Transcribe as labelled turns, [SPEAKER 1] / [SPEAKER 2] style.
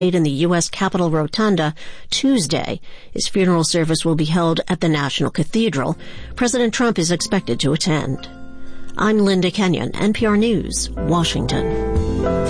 [SPEAKER 1] in the U.S. Capitol Rotunda Tuesday. His funeral service will be held at the National Cathedral. President Trump is expected to attend. I'm Linda Kenyon, NPR News, Washington.